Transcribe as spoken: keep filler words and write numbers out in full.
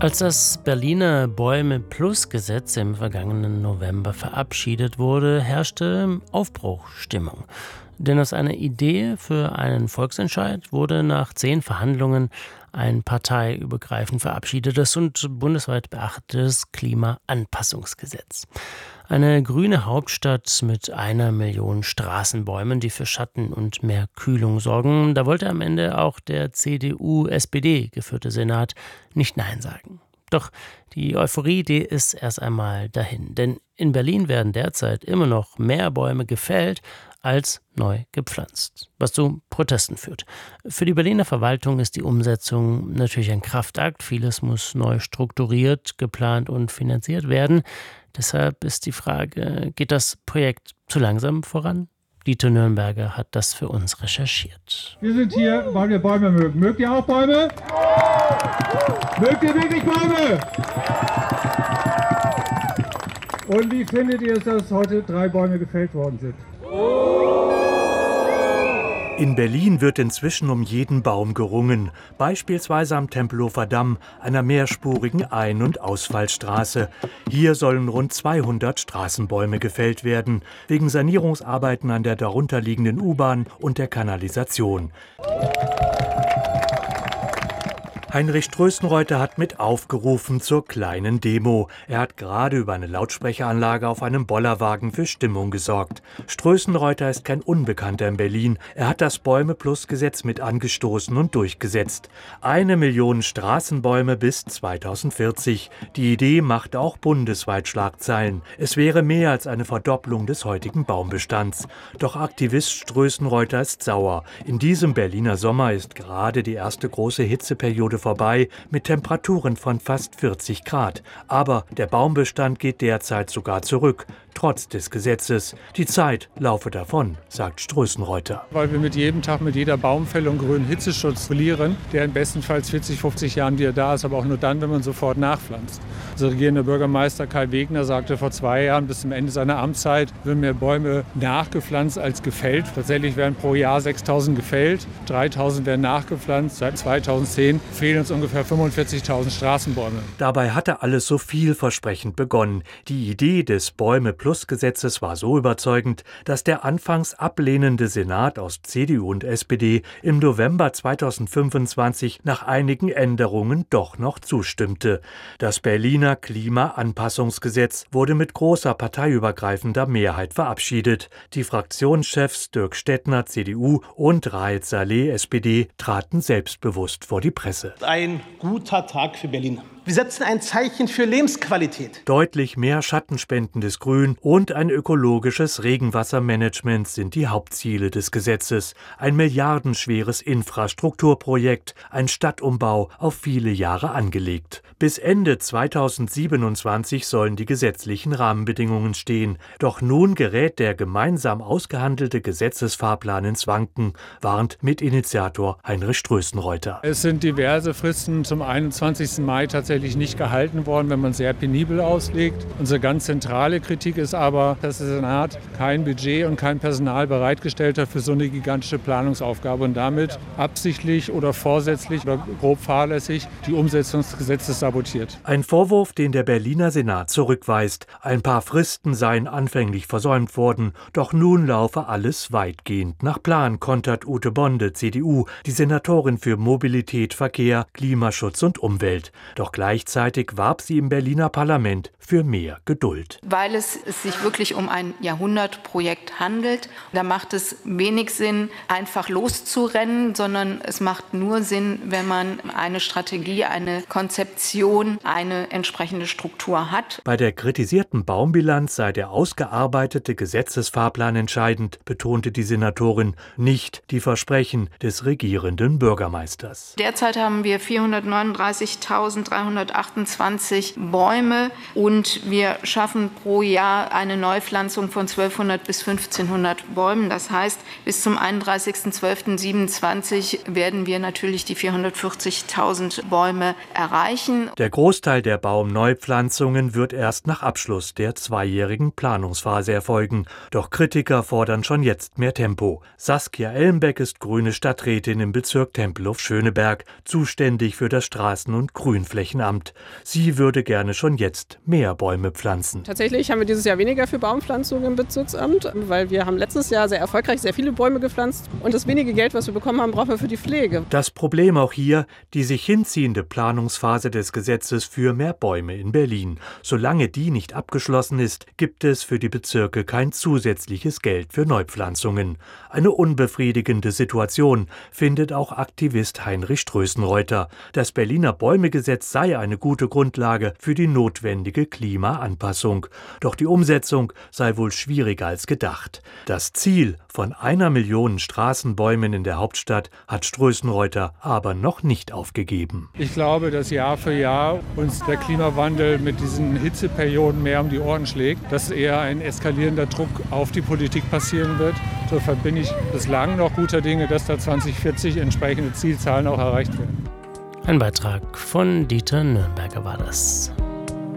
Als das Berliner Bäume-Plus-Gesetz im vergangenen November verabschiedet wurde, herrschte Aufbruchsstimmung. Denn aus einer Idee für einen Volksentscheid wurde nach zehn Verhandlungen ein parteiübergreifend verabschiedetes und bundesweit beachtetes Klimaanpassungsgesetz. Eine grüne Hauptstadt mit einer Million Straßenbäumen, die für Schatten und mehr Kühlung sorgen. Da wollte am Ende auch der C D U-S P D geführte Senat nicht Nein sagen. Doch die Euphorie, die ist erst einmal dahin. Denn in Berlin werden derzeit immer noch mehr Bäume gefällt als neu gepflanzt, was zu Protesten führt. Für die Berliner Verwaltung ist die Umsetzung natürlich ein Kraftakt. Vieles muss neu strukturiert, geplant und finanziert werden. Deshalb ist die Frage, geht das Projekt zu langsam voran? Dieter Nürnberger hat das für uns recherchiert. Wir sind hier, weil wir Bäume mögen. Mögt ihr auch Bäume? Mögt ihr wirklich Bäume? Und wie findet ihr es, dass heute drei Bäume gefällt worden sind? In Berlin wird inzwischen um jeden Baum gerungen, beispielsweise am Tempelhofer Damm, einer mehrspurigen Ein- und Ausfallstraße. Hier sollen rund zweihundert Straßenbäume gefällt werden, wegen Sanierungsarbeiten an der darunterliegenden U-Bahn und der Kanalisation. Heinrich Strößenreuter hat mit aufgerufen zur kleinen Demo. Er hat gerade über eine Lautsprecheranlage auf einem Bollerwagen für Stimmung gesorgt. Strößenreuter ist kein Unbekannter in Berlin. Er hat das Bäume-Plus-Gesetz mit angestoßen und durchgesetzt. Eine Million Straßenbäume bis zweitausendvierzig. Die Idee macht auch bundesweit Schlagzeilen. Es wäre mehr als eine Verdopplung des heutigen Baumbestands. Doch Aktivist Strößenreuter ist sauer. In diesem Berliner Sommer ist gerade die erste große Hitzeperiode vorbei mit Temperaturen von fast vierzig Grad. Aber der Baumbestand geht derzeit sogar zurück, trotz des Gesetzes. Die Zeit laufe davon, sagt Strößenreuter. Weil wir mit jedem Tag, mit jeder Baumfällung grünen Hitzeschutz verlieren, der in bestenfalls vierzig, fünfzig Jahren wieder da ist, aber auch nur dann, wenn man sofort nachpflanzt. Unser regierender Bürgermeister Kai Wegner sagte vor zwei Jahren, bis zum Ende seiner Amtszeit würden mehr Bäume nachgepflanzt als gefällt. Tatsächlich werden pro Jahr sechstausend gefällt, dreitausend werden nachgepflanzt. Seit zweitausendzehn fehlen uns ungefähr fünfundvierzigtausend Straßenbäume. Dabei hatte alles so vielversprechend begonnen. Die Idee des Bäume-Plus-Gesetzes war so überzeugend, dass der anfangs ablehnende Senat aus C D U und S P D im November zweitausendfünfundzwanzig nach einigen Änderungen doch noch zustimmte. Das Berliner Klimaanpassungsgesetz wurde mit großer parteiübergreifender Mehrheit verabschiedet. Die Fraktionschefs Dirk Stettner, C D U, und Raed Saleh, S P D, traten selbstbewusst vor die Presse. Ein guter Tag für Berlin. Wir setzen ein Zeichen für Lebensqualität. Deutlich mehr schattenspendendes Grün und ein ökologisches Regenwassermanagement sind die Hauptziele des Gesetzes. Ein milliardenschweres Infrastrukturprojekt, ein Stadtumbau auf viele Jahre angelegt. Bis Ende zweitausendsiebenundzwanzig sollen die gesetzlichen Rahmenbedingungen stehen. Doch nun gerät der gemeinsam ausgehandelte Gesetzesfahrplan ins Wanken, warnt Mitinitiator Heinrich Strößenreuter. Es sind diverse Fristen zum einundzwanzigsten Mai tatsächlich nicht gehalten worden, wenn man sehr penibel auslegt. Unsere ganz zentrale Kritik ist aber, dass der Senat kein Budget und kein Personal bereitgestellt hat für so eine gigantische Planungsaufgabe und damit absichtlich oder vorsätzlich oder grob fahrlässig die Umsetzung des Gesetzes sabotiert. Ein Vorwurf, den der Berliner Senat zurückweist. Ein paar Fristen seien anfänglich versäumt worden, doch nun laufe alles weitgehend nach Plan, kontert Ute Bonde, C D U, die Senatorin für Mobilität, Verkehr, Klimaschutz und Umwelt. Doch gleichzeitig warb sie im Berliner Parlament für mehr Geduld. Weil es sich wirklich um ein Jahrhundertprojekt handelt. Da macht es wenig Sinn, einfach loszurennen, sondern es macht nur Sinn, wenn man eine Strategie, eine Konzeption, eine entsprechende Struktur hat. Bei der kritisierten Baumbilanz sei der ausgearbeitete Gesetzesfahrplan entscheidend, betonte die Senatorin, nicht die Versprechen des regierenden Bürgermeisters. Derzeit haben wir vierhundertneununddreißigtausenddreihundertachtundzwanzig Bäume und wir schaffen pro Jahr eine Neupflanzung von zwölfhundert bis fünfzehnhundert Bäumen. Das heißt, bis zum einunddreißigsten zwölften siebenundzwanzig werden wir natürlich die vierhundertvierzigtausend Bäume erreichen. Der Großteil der Baumneupflanzungen wird erst nach Abschluss der zweijährigen Planungsphase erfolgen. Doch Kritiker fordern schon jetzt mehr Tempo. Saskia Ellenbeck ist grüne Stadträtin im Bezirk Tempelhof-Schöneberg, zuständig für das Straßen- und Grünflächenangebot. Ehrenamt. Sie würde gerne schon jetzt mehr Bäume pflanzen. Tatsächlich haben wir dieses Jahr weniger für Baumpflanzung im Bezirksamt, weil wir haben letztes Jahr sehr erfolgreich sehr viele Bäume gepflanzt. Und das wenige Geld, was wir bekommen haben, brauchen wir für die Pflege. Das Problem auch hier, die sich hinziehende Planungsphase des Gesetzes für mehr Bäume in Berlin. Solange die nicht abgeschlossen ist, gibt es für die Bezirke kein zusätzliches Geld für Neupflanzungen. Eine unbefriedigende Situation, findet auch Aktivist Heinrich Strößenreuter. Das Berliner Bäumegesetz sei eine gute Grundlage für die notwendige Klimaanpassung. Doch die Umsetzung sei wohl schwieriger als gedacht. Das Ziel von einer Million Straßenbäumen in der Hauptstadt hat Strößenreuter aber noch nicht aufgegeben. Ich glaube, dass Jahr für Jahr uns der Klimawandel mit diesen Hitzeperioden mehr um die Ohren schlägt, dass eher ein eskalierender Druck auf die Politik passieren wird. Insofern bin ich bislang noch guter Dinge, dass da zwanzig vierzig entsprechende Zielzahlen auch erreicht werden. Ein Beitrag von Dieter Nürnberger war das.